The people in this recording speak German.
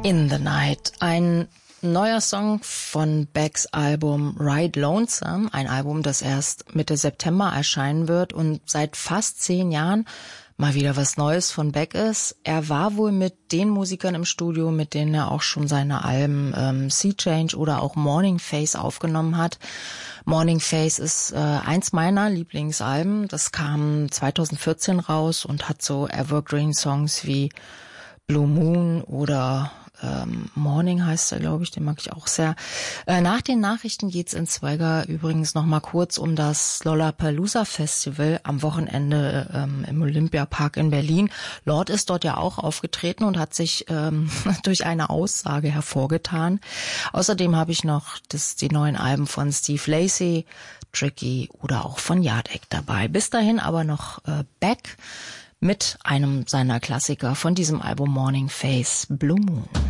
In the Night, ein neuer Song von Becks Album Ride Lonesome, ein Album, das erst Mitte September erscheinen wird und seit fast 10 Jahren mal wieder was Neues von Beck ist. Er war wohl mit den Musikern im Studio, mit denen er auch schon seine Alben Sea Change oder auch Morning Face aufgenommen hat. Morning Face ist eins meiner Lieblingsalben. Das kam 2014 raus und hat so Evergreen-Songs wie Blue Moon oder Morning heißt er, glaube ich, den mag ich auch sehr. Nach den Nachrichten geht's in Swagger übrigens noch mal kurz um das Lollapalooza Festival am Wochenende im Olympiapark in Berlin. Lord ist dort ja auch aufgetreten und hat sich durch eine Aussage hervorgetan. Außerdem habe ich noch die neuen Alben von Steve Lacy, Tricky oder auch von Jadek dabei. Bis dahin aber noch Beck mit einem seiner Klassiker von diesem Album Morning Face, Blue Moon.